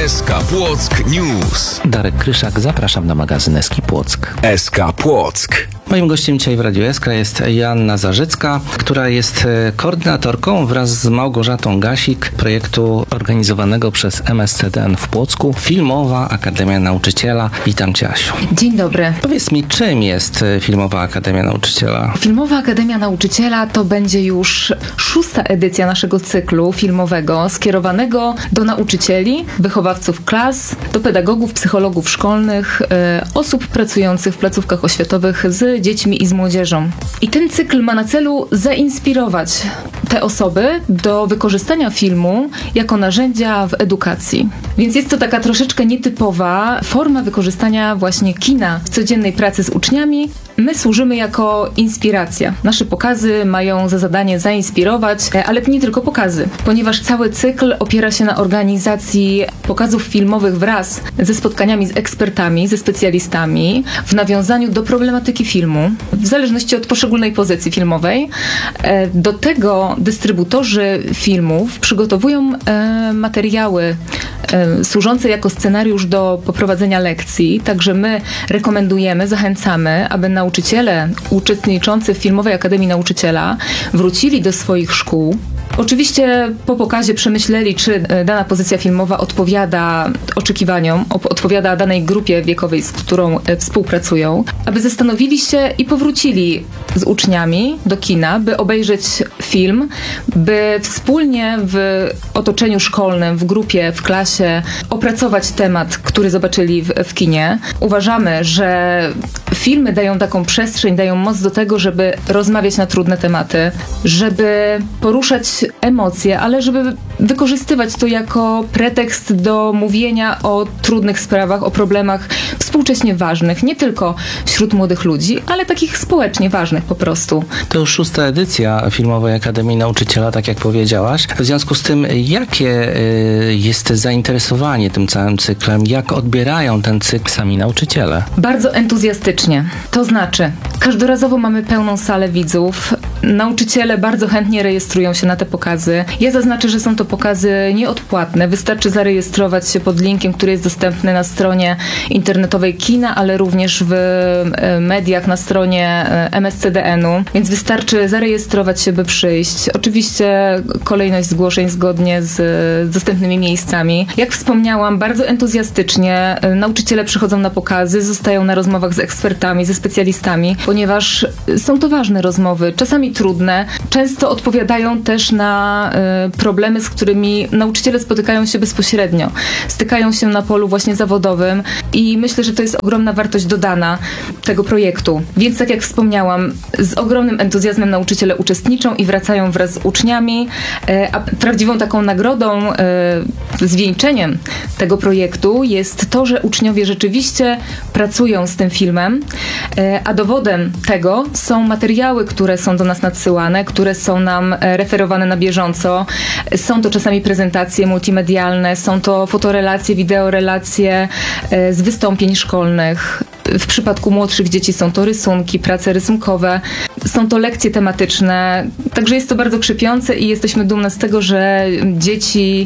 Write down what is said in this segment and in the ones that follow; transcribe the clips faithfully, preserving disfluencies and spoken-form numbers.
S K Płock News. Darek Kryszak, zapraszam na magazyn S K Płock. S K Płock. Moim gościem dzisiaj w Radiu S K jest Joanna Zarzycka, która jest koordynatorką wraz z Małgorzatą Gasik projektu organizowanego przez M S C D N w Płocku Filmowa Akademia Nauczyciela. Witam Cię, Asiu. Dzień dobry. Powiedz mi, czym jest Filmowa Akademia Nauczyciela? Filmowa Akademia Nauczyciela to będzie już szósta edycja naszego cyklu filmowego skierowanego do nauczycieli, wychowawców klas, do pedagogów, psychologów szkolnych, e, osób pracujących w placówkach oświatowych z dziećmi i z młodzieżą. I ten cykl ma na celu zainspirować te osoby do wykorzystania filmu jako narzędzia w edukacji. Więc jest to taka troszeczkę nietypowa forma wykorzystania właśnie kina w codziennej pracy z uczniami. My służymy jako inspiracja. Nasze pokazy mają za zadanie zainspirować, ale nie tylko pokazy, ponieważ cały cykl opiera się na organizacji pokazów filmowych wraz ze spotkaniami z ekspertami, ze specjalistami w nawiązaniu do problematyki filmu, w zależności od poszczególnej pozycji filmowej. Do tego dystrybutorzy filmów przygotowują materiały służące jako scenariusz do poprowadzenia lekcji, także my rekomendujemy, zachęcamy, aby nauczyciele uczestniczący w Filmowej Akademii Nauczyciela wrócili do swoich szkół. Oczywiście po pokazie przemyśleli, czy dana pozycja filmowa odpowiada oczekiwaniom, odpowiada danej grupie wiekowej, z którą współpracują, aby zastanowili się i powrócili z uczniami do kina, by obejrzeć film, by wspólnie w otoczeniu szkolnym, w grupie, w klasie opracować temat, który zobaczyli w, w kinie. Uważamy, że filmy dają taką przestrzeń, dają moc do tego, żeby rozmawiać na trudne tematy, żeby poruszać emocje, ale żeby wykorzystywać to jako pretekst do mówienia o trudnych sprawach, o problemach współcześnie ważnych, nie tylko wśród młodych ludzi, ale takich społecznie ważnych po prostu. To już szósta edycja Filmowej Akademii Nauczyciela, tak jak powiedziałaś. W związku z tym, jakie y, jest zainteresowanie tym całym cyklem? Jak odbierają ten cykl sami nauczyciele? Bardzo entuzjastycznie. To znaczy, każdorazowo mamy pełną salę widzów. Nauczyciele bardzo chętnie rejestrują się na te pokazy. Ja zaznaczę, że są to pokazy nieodpłatne. Wystarczy zarejestrować się pod linkiem, który jest dostępny na stronie internetowej kina, ale również w mediach na stronie M S C D N-u. Więc wystarczy zarejestrować się, by przyjść. Oczywiście kolejność zgłoszeń zgodnie z, z dostępnymi miejscami. Jak wspomniałam, bardzo entuzjastycznie nauczyciele przychodzą na pokazy, zostają na rozmowach z ekspertami, ze specjalistami, ponieważ są to ważne rozmowy, czasami trudne. Często odpowiadają też na y, problemy, z którymi nauczyciele spotykają się bezpośrednio. Stykają się na polu właśnie zawodowym i myślę, że to jest ogromna wartość dodana tego projektu. Więc tak jak wspomniałam, z ogromnym entuzjazmem nauczyciele uczestniczą i wracają wraz z uczniami, y, a prawdziwą taką nagrodą, y, zwieńczeniem tego projektu jest to, że uczniowie rzeczywiście pracują z tym filmem, y, a dowodem tego są materiały, które są do nas nadsyłane, które są nam referowane na bieżąco. Są to czasami prezentacje multimedialne, są to fotorelacje, wideorelacje z wystąpień szkolnych. W przypadku młodszych dzieci są to rysunki, prace rysunkowe, są to lekcje tematyczne, także jest to bardzo krzepiące i jesteśmy dumne z tego, że dzieci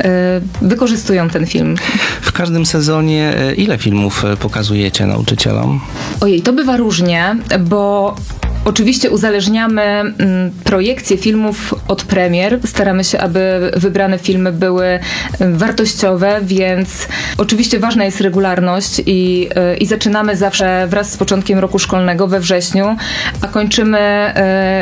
y, wykorzystują ten film. W każdym sezonie ile filmów pokazujecie nauczycielom? Ojej, to bywa różnie, bo oczywiście uzależniamy mm, projekcje filmów od premier. Staramy się, aby wybrane filmy były wartościowe, więc oczywiście ważna jest regularność i, y, i zaczynamy zawsze wraz z początkiem roku szkolnego we wrześniu, a kończymy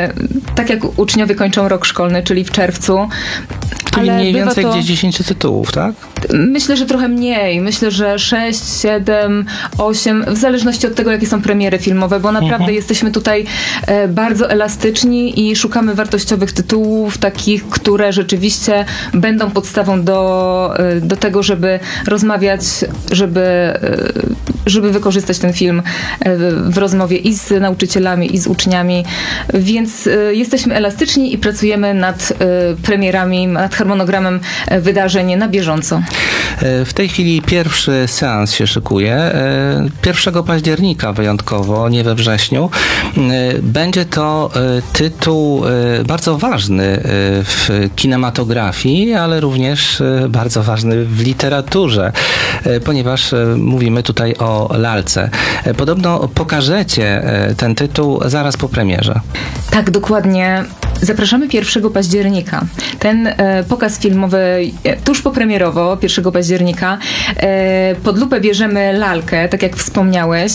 y, tak jak uczniowie kończą rok szkolny, czyli w czerwcu. Czyli ale mniej więcej to... gdzieś dziesięć tytułów, tak? Myślę, że trochę mniej. Myślę, że sześć, siedem, osiem, w zależności od tego, jakie są premiery filmowe, bo naprawdę mhm. jesteśmy tutaj e, bardzo elastyczni i szukamy wartościowych tytułów, takich, które rzeczywiście będą podstawą do, e, do tego, żeby rozmawiać, żeby e, żeby wykorzystać ten film w rozmowie i z nauczycielami, i z uczniami, więc jesteśmy elastyczni i pracujemy nad premierami, nad harmonogramem wydarzeń na bieżąco. W tej chwili pierwszy seans się szykuje. pierwszego października wyjątkowo, nie we wrześniu. Będzie to tytuł bardzo ważny w kinematografii, ale również bardzo ważny w literaturze, ponieważ mówimy tutaj o lalce. Podobno pokażecie ten tytuł zaraz po premierze. Tak, dokładnie. Zapraszamy pierwszego października. Ten e, pokaz filmowy e, tuż popremierowo, pierwszego października, e, pod lupę bierzemy lalkę, tak jak wspomniałeś,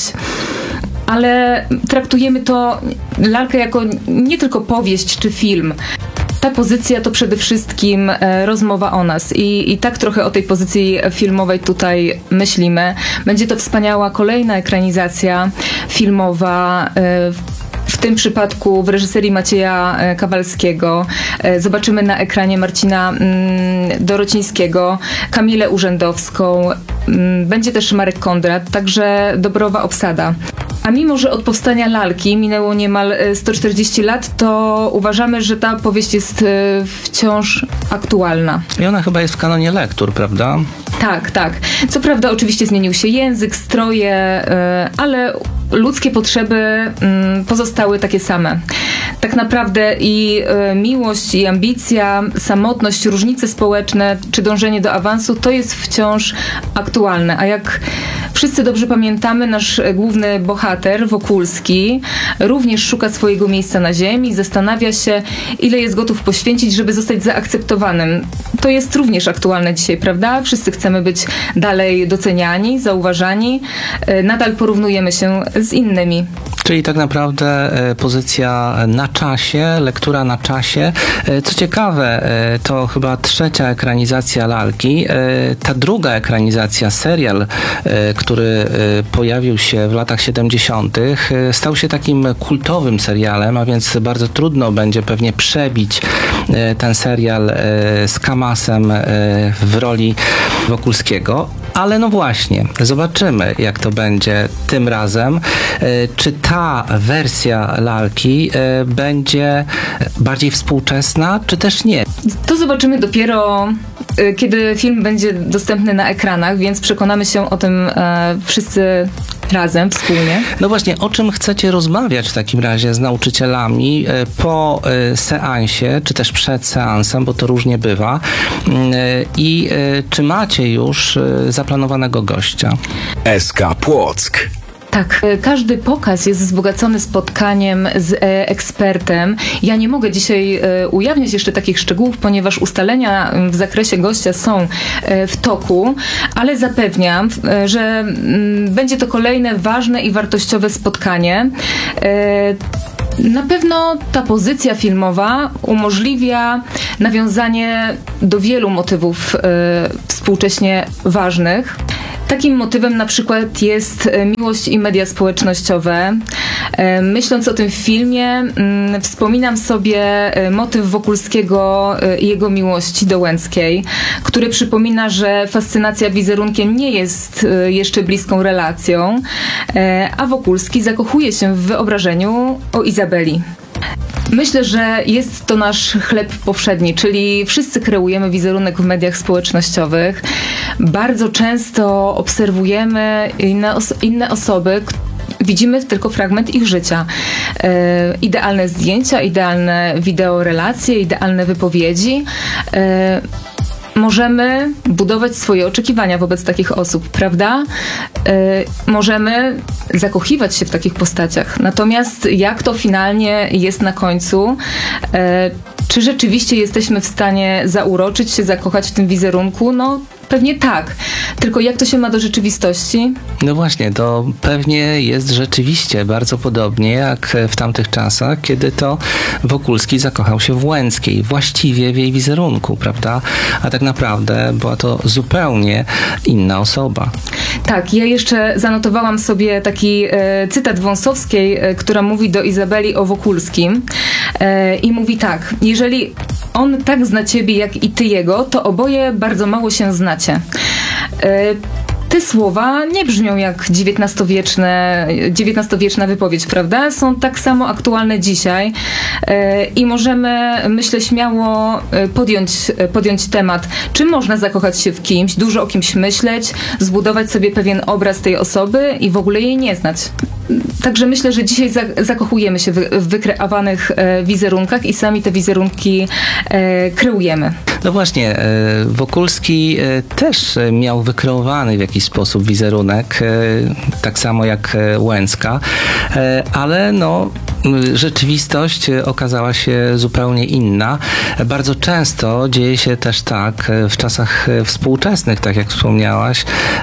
ale traktujemy to lalkę jako nie tylko powieść czy film. Ta pozycja to przede wszystkim e, rozmowa o nas I, i tak trochę o tej pozycji filmowej tutaj myślimy. Będzie to wspaniała kolejna ekranizacja filmowa, e, w tym przypadku w reżyserii Macieja Kawalskiego. Zobaczymy na ekranie Marcina Dorocińskiego, Kamilę Urzędowską, będzie też Marek Kondrat, także dobrowa obsada. A mimo, że od powstania lalki minęło niemal sto czterdzieści lat, to uważamy, że ta powieść jest wciąż aktualna. I ona chyba jest w kanonie lektur, prawda? Tak, tak. Co prawda oczywiście zmienił się język, stroje, ale ludzkie potrzeby pozostały takie same. Tak naprawdę i miłość, i ambicja, samotność, różnice społeczne, czy dążenie do awansu, to jest wciąż aktualne. A jak wszyscy dobrze pamiętamy, nasz główny bohater, Wokulski, również szuka swojego miejsca na ziemi, zastanawia się, ile jest gotów poświęcić, żeby zostać zaakceptowanym. To jest również aktualne dzisiaj, prawda? Wszyscy chcemy być dalej doceniani, zauważani. Nadal porównujemy się z innymi. Czyli tak naprawdę pozycja na czasie, lektura na czasie. Co ciekawe, to chyba trzecia ekranizacja lalki. Ta druga ekranizacja, serial, który pojawił się w latach siedemdziesiątych, stał się takim kultowym serialem, a więc bardzo trudno będzie pewnie przebić ten serial z Kamasem w roli Wokulskiego. Ale no właśnie, zobaczymy, jak to będzie tym razem. Czy ta wersja lalki będzie bardziej współczesna, czy też nie? To zobaczymy dopiero, kiedy film będzie dostępny na ekranach, więc przekonamy się o tym wszyscy razem, wspólnie. No właśnie, o czym chcecie rozmawiać w takim razie z nauczycielami po seansie, czy też przed seansem, bo to różnie bywa. I czy macie już zaplanowanego gościa? S K Płock. Tak, każdy pokaz jest wzbogacony spotkaniem z e, ekspertem. Ja nie mogę dzisiaj e, ujawniać jeszcze takich szczegółów, ponieważ ustalenia w zakresie gościa są e, w toku, ale zapewniam, e, że m, będzie to kolejne ważne i wartościowe spotkanie. E, Na pewno ta pozycja filmowa umożliwia nawiązanie do wielu motywów e, współcześnie ważnych. Takim motywem na przykład jest miłość i media społecznościowe. Myśląc o tym filmie, wspominam sobie motyw Wokulskiego i jego miłości do Łęckiej, który przypomina, że fascynacja wizerunkiem nie jest jeszcze bliską relacją, a Wokulski zakochuje się w wyobrażeniu o Izabeli. Myślę, że jest to nasz chleb powszedni, czyli wszyscy kreujemy wizerunek w mediach społecznościowych. Bardzo często obserwujemy inne, oso- inne osoby, widzimy tylko fragment ich życia. E, idealne zdjęcia, idealne wideorelacje, idealne wypowiedzi. E, Możemy budować swoje oczekiwania wobec takich osób, prawda? Yy, możemy zakochiwać się w takich postaciach. Natomiast jak to finalnie jest na końcu? Yy, czy rzeczywiście jesteśmy w stanie zauroczyć się, zakochać w tym wizerunku? No pewnie tak. Tylko jak to się ma do rzeczywistości? No właśnie, to pewnie jest rzeczywiście bardzo podobnie jak w tamtych czasach, kiedy to Wokulski zakochał się w Łęckiej, właściwie w jej wizerunku, prawda? A tak naprawdę była to zupełnie inna osoba. Tak, ja jeszcze zanotowałam sobie taki e, cytat Wąsowskiej, e, która mówi do Izabeli o Wokulskim e, i mówi tak: jeżeli on tak zna ciebie jak i ty jego, to oboje bardzo mało się znacie. E, te słowa nie brzmią jak dziewiętnastowieczne, dziewiętnastowieczna wypowiedź, prawda? Są tak samo aktualne dzisiaj i możemy, myślę, śmiało podjąć, podjąć temat, czy można zakochać się w kimś, dużo o kimś myśleć, zbudować sobie pewien obraz tej osoby i w ogóle jej nie znać. Także myślę, że dzisiaj zakochujemy się w wykreowanych wizerunkach i sami te wizerunki kreujemy. No właśnie, Wokulski też miał wykreowany w jakiś sposób wizerunek, tak samo jak Łęcka, ale no rzeczywistość okazała się zupełnie inna. Bardzo często dzieje się też tak w czasach współczesnych, tak jak wspomniałaś,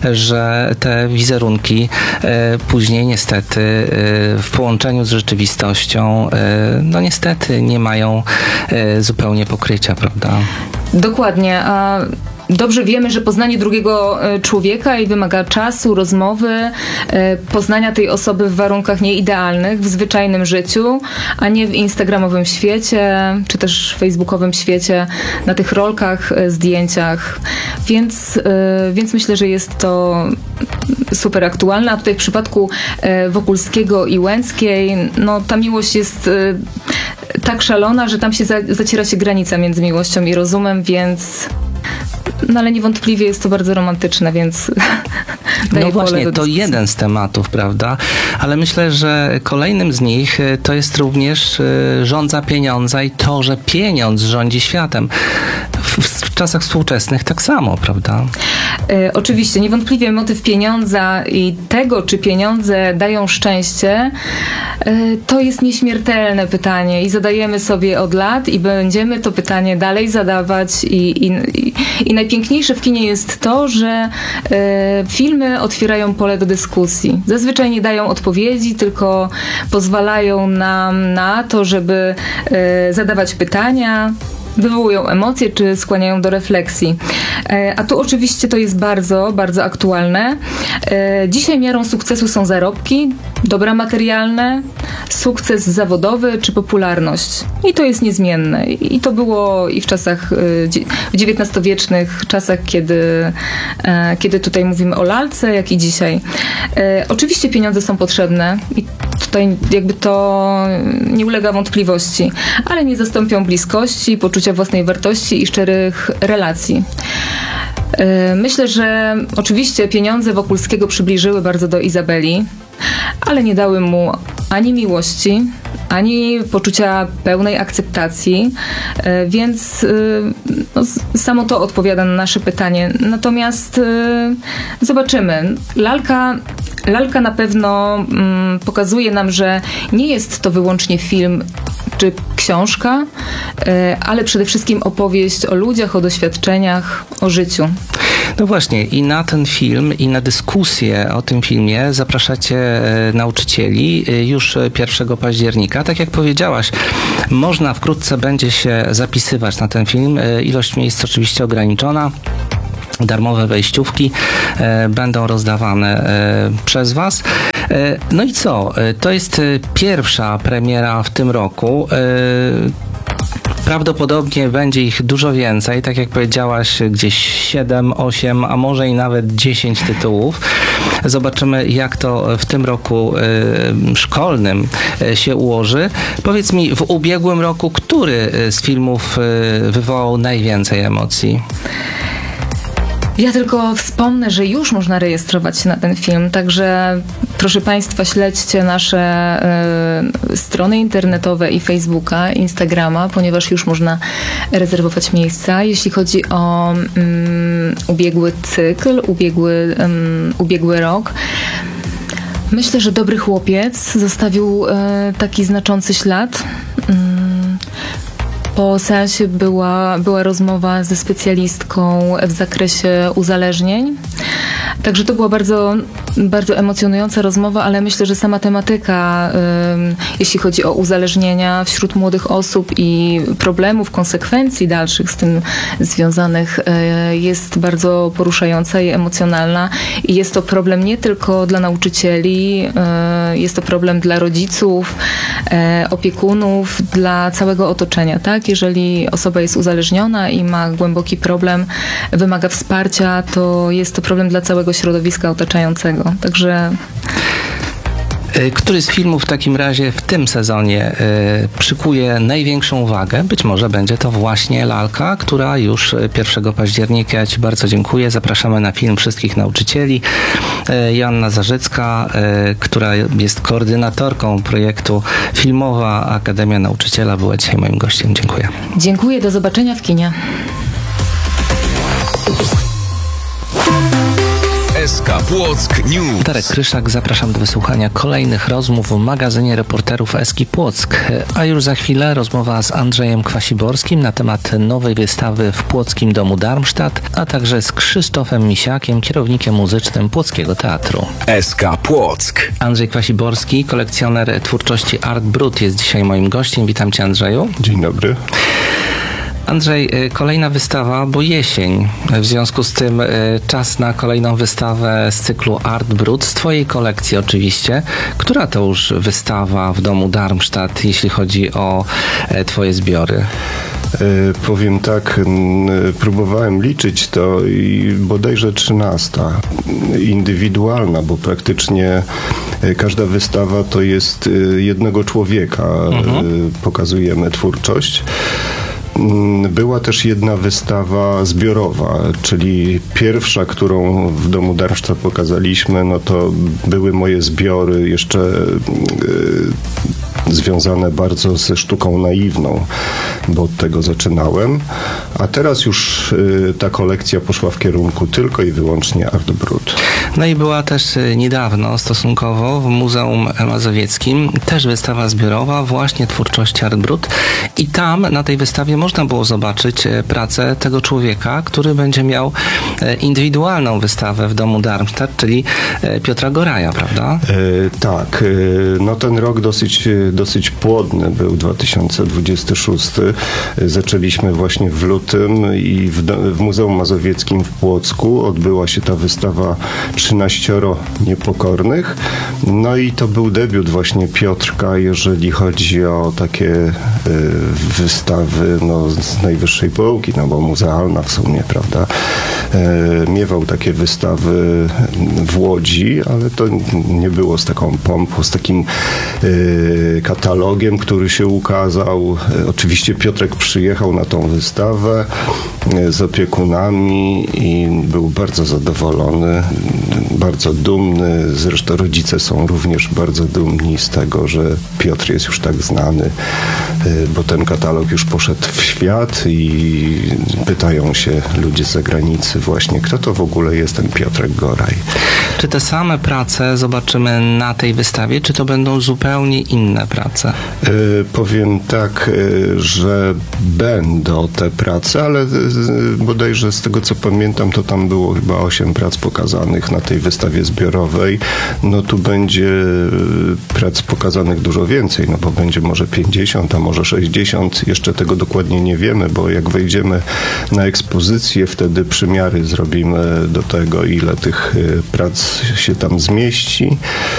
że te wizerunki później niestety w połączeniu z rzeczywistością no niestety nie mają zupełnie pokrycia, prawda? Dokładnie. A dobrze wiemy, że poznanie drugiego człowieka i wymaga czasu, rozmowy, poznania tej osoby w warunkach nieidealnych, w zwyczajnym życiu, a nie w instagramowym świecie, czy też facebookowym świecie, na tych rolkach, zdjęciach. Więc, więc myślę, że jest to super aktualne. A tutaj w przypadku Wokulskiego i Łęckiej, no ta miłość jest tak szalona, że tam się za, zaciera się granica między miłością i rozumem, więc no ale niewątpliwie jest to bardzo romantyczne, więc daję No właśnie, pole do to dyskusji. jeden z tematów, prawda? Ale myślę, że kolejnym z nich to jest również żądza pieniądza i to, że pieniądz rządzi światem. W, w czasach współczesnych tak samo, prawda? E, oczywiście, niewątpliwie motyw pieniądza i tego, czy pieniądze dają szczęście, e, to jest nieśmiertelne pytanie i zadajemy sobie od lat i będziemy to pytanie dalej zadawać i, i, i, i najpiękniejsze w kinie jest to, że e, filmy otwierają pole do dyskusji. Zazwyczaj nie dają odpowiedzi, tylko pozwalają nam na to, żeby e, zadawać pytania, wywołują emocje, czy skłaniają do refleksji. A tu oczywiście to jest bardzo, bardzo aktualne. Dzisiaj miarą sukcesu są zarobki, dobra materialne, sukces zawodowy, czy popularność. I to jest niezmienne. I to było i w czasach, w dziewiętnastowiecznych czasach, kiedy, kiedy tutaj mówimy o lalce, jak i dzisiaj. Oczywiście pieniądze są potrzebne i tutaj jakby to nie ulega wątpliwości, ale nie zastąpią bliskości, poczucia własnej wartości i szczerych relacji. Myślę, że oczywiście pieniądze Wokulskiego przybliżyły bardzo do Izabeli, ale nie dały mu ani miłości, ani poczucia pełnej akceptacji, więc no, samo to odpowiada na nasze pytanie. Natomiast zobaczymy. Lalka Lalka na pewno mm, pokazuje nam, że nie jest to wyłącznie film czy książka, y, ale przede wszystkim opowieść o ludziach, o doświadczeniach, o życiu. No właśnie, i na ten film, i na dyskusję o tym filmie zapraszacie e, nauczycieli e, już pierwszego października. Tak jak powiedziałaś, można wkrótce będzie się zapisywać na ten film. E, ilość miejsc oczywiście ograniczona. Darmowe wejściówki e, będą rozdawane e, przez Was. E, no i co? E, to jest pierwsza premiera w tym roku. E, Prawdopodobnie będzie ich dużo więcej, tak jak powiedziałaś, gdzieś siedem, osiem, a może i nawet dziesięć tytułów. Zobaczymy, jak to w tym roku y, szkolnym y, się ułoży. Powiedz mi, w ubiegłym roku, który z filmów y, wywołał najwięcej emocji? Ja tylko wspomnę, że już można rejestrować się na ten film, także proszę Państwa, śledźcie nasze y, strony internetowe i Facebooka, Instagrama, ponieważ już można rezerwować miejsca. Jeśli chodzi o um, ubiegły cykl, ubiegły, um, ubiegły rok, myślę, że Dobry chłopiec zostawił y, taki znaczący ślad. Po seansie była, była rozmowa ze specjalistką w zakresie uzależnień. Także to była bardzo bardzo emocjonująca rozmowa, ale myślę, że sama tematyka, ym, jeśli chodzi o uzależnienia wśród młodych osób i problemów, konsekwencji dalszych z tym związanych, y, jest bardzo poruszająca i emocjonalna. I jest to problem nie tylko dla nauczycieli, y, jest to problem dla rodziców, y, opiekunów, dla całego otoczenia, tak? Jeżeli osoba jest uzależniona i ma głęboki problem, wymaga wsparcia, to jest to problem dla całego środowiska otaczającego. Także... Który z filmów w takim razie w tym sezonie y, przykuje największą uwagę? Być może będzie to właśnie Lalka, która już pierwszego października. Ja Ci bardzo dziękuję. Zapraszamy na film wszystkich nauczycieli. Y, Joanna Zarzycka, y, która jest koordynatorką projektu Filmowa Akademia Nauczyciela, była dzisiaj moim gościem. Dziękuję. Dziękuję. Do zobaczenia w kinie. S K Płock News. Darek Kryszak, zapraszam do wysłuchania kolejnych rozmów w magazynie reporterów Eski Płock. A już za chwilę rozmowa z Andrzejem Kwasiborskim na temat nowej wystawy w Płockim Domu Darmstadt, a także z Krzysztofem Misiakiem, kierownikiem muzycznym Płockiego Teatru. S K Płock. Andrzej Kwasiborski, kolekcjoner twórczości Art Brut, jest dzisiaj moim gościem. Witam Cię, Andrzeju. Dzień dobry. Andrzej, kolejna wystawa, bo jesień. W związku z tym czas na kolejną wystawę z cyklu Art Brut, z Twojej kolekcji oczywiście. Która to już wystawa w Domu Darmstadt, jeśli chodzi o Twoje zbiory? E, powiem tak, m, próbowałem liczyć to i bodajże trzynasta, indywidualna, bo praktycznie każda wystawa to jest jednego człowieka. Mhm. Pokazujemy twórczość. Była też jedna wystawa zbiorowa, czyli pierwsza, którą w Domu Darmstadt pokazaliśmy, no to były moje zbiory jeszcze yy, związane bardzo ze sztuką naiwną, bo od tego zaczynałem. A teraz już yy, ta kolekcja poszła w kierunku tylko i wyłącznie Art Brut. No i była też niedawno stosunkowo w Muzeum Mazowieckim też wystawa zbiorowa właśnie twórczości Art Brut i tam na tej wystawie można było zobaczyć pracę tego człowieka, który będzie miał indywidualną wystawę w Domu Darmstadt, czyli Piotra Goraja, prawda? E, tak. No ten rok dosyć, dosyć płodny był, dwa tysiące dwudziesty szósty. Zaczęliśmy właśnie w lutym i w, w Muzeum Mazowieckim w Płocku odbyła się ta wystawa trzynaścioro niepokornych. No i to był debiut właśnie Piotrka, jeżeli chodzi o takie y, wystawy no, z najwyższej półki, no bo muzealna w sumie, prawda? Y, miewał takie wystawy w Łodzi, ale to nie było z taką pompą, z takim y, katalogiem, który się ukazał. Y, oczywiście Piotrek przyjechał na tą wystawę y, z opiekunami i był bardzo zadowolony, bardzo dumny. Zresztą rodzice są również bardzo dumni z tego, że Piotr jest już tak znany, bo ten katalog już poszedł w świat i pytają się ludzie z zagranicy właśnie, kto to w ogóle jest ten Piotrek Goraj. Czy te same prace zobaczymy na tej wystawie, czy to będą zupełnie inne prace? Yy, powiem tak, yy, że będą te prace, ale yy, bodajże z tego co pamiętam, to tam było chyba osiem prac pokazanych na tej wystawie zbiorowej. No tu będzie yy, prac pokazanych dużo więcej, no bo będzie może pięćdziesiąt, a może sześćdziesiąt. Jeszcze tego dokładnie nie wiemy, bo jak wejdziemy na ekspozycję, wtedy przymiary zrobimy do tego, ile tych yy, prac się tam zmieści.